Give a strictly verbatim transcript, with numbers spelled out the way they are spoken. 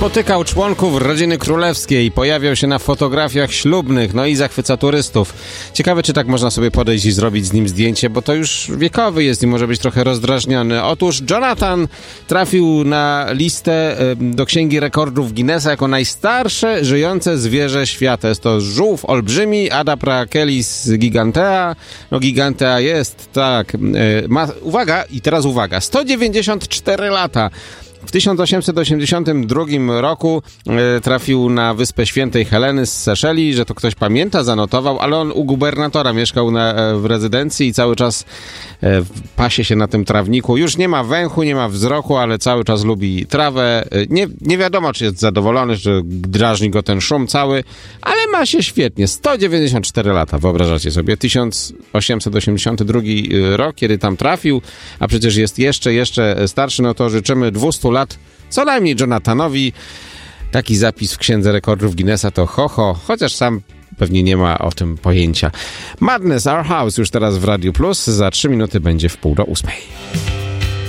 spotykał członków rodziny królewskiej, pojawiał się na fotografiach ślubnych, no i zachwyca turystów. Ciekawe, czy tak można sobie podejść i zrobić z nim zdjęcie, bo to już wiekowy jest i może być trochę rozdrażniony. Otóż Jonathan trafił na listę do Księgi Rekordów Guinnessa jako najstarsze żyjące zwierzę świata. Jest to żółw olbrzymi, Adaprachelis gigantea. No gigantea jest, tak. Ma, uwaga, i teraz uwaga, sto dziewięćdziesiąt cztery lata. W tysiąc osiemset osiemdziesiątym drugim roku e, trafił na Wyspę Świętej Heleny z Seszeli, że to ktoś pamięta, zanotował, ale on u gubernatora mieszkał na, e, w rezydencji i cały czas e, pasie się na tym trawniku. Już nie ma węchu, nie ma wzroku, ale cały czas lubi trawę. E, nie, nie wiadomo, czy jest zadowolony, że drażni go ten szum cały, ale ma się świetnie. sto dziewięćdziesiąt cztery lata, wyobrażacie sobie. tysiąc osiemset osiemdziesiąty drugi rok, kiedy tam trafił, a przecież jest jeszcze, jeszcze starszy, no to życzymy dwieście lat co najmniej Jonathanowi. Taki zapis w Księdze Rekordów Guinnessa to ho, ho, chociaż sam pewnie nie ma o tym pojęcia. Madness Our House już teraz w Radiu Plus, za trzy minuty będzie w pół do ósmej.